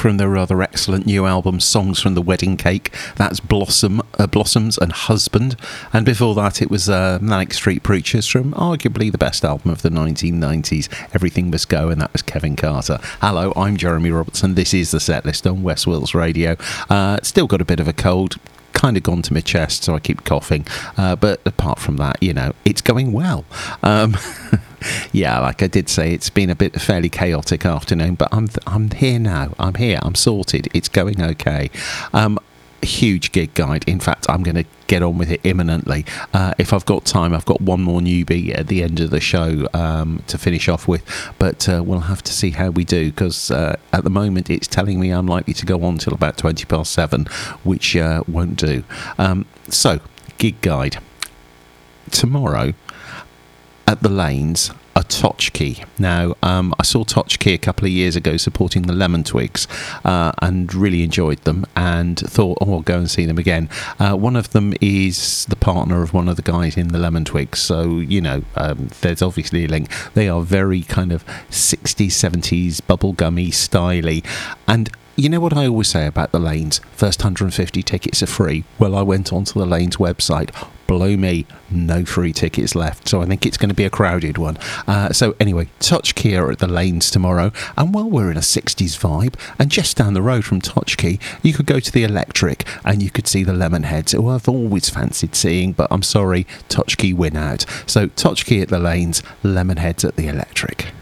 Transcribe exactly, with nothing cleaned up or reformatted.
from their rather excellent new album, Songs from the Wedding Cake. That's Blossom, uh, Blossoms and Husband. And before that, it was uh, Manic Street Preachers from arguably the best album of the nineteen nineties, Everything Must Go, and that was Kevin Carter. Hello, I'm Jeremy Robertson. This is the Setlist on West Wales Radio. Uh, still got a bit of a cold. Kind of gone to my chest, so I keep coughing. Uh, but apart from that, you know, it's going well. Um, yeah, like I did say, it's been a bit fairly chaotic afternoon, but I'm I'm here now. I'm here. I'm sorted. It's going okay. Um, huge gig guide. In fact, I'm going to get on with it imminently. Uh, if I've got time, I've got one more newbie at the end of the show um, to finish off with, but uh, we'll have to see how we do, because uh, at the moment it's telling me I'm likely to go on till about twenty past seven, which uh, won't do. Um, so, gig guide. Tomorrow at the Lanes, a Totchkey. Now, um, I saw Totchkey a couple of years ago supporting the Lemon Twigs uh, and really enjoyed them and thought, oh, I'll go and see them again. Uh, one of them is the partner of one of the guys in the Lemon Twigs, so, you know, um, there's obviously a link. They are very kind of sixties, seventies, bubblegummy, styly, and you know what I always say about the Lanes? First one hundred fifty tickets are free. Well, I went onto the Lanes website. Blow me, no free tickets left. So I think it's going to be a crowded one. Uh, so anyway, Totchkey are at the Lanes tomorrow. And while we're in a sixties vibe, and just down the road from Totchkey, you could go to the Electric and you could see the Lemonheads, who I've always fancied seeing. But I'm sorry, Totchkey win out. So Totchkey at the Lanes, Lemonheads at the Electric.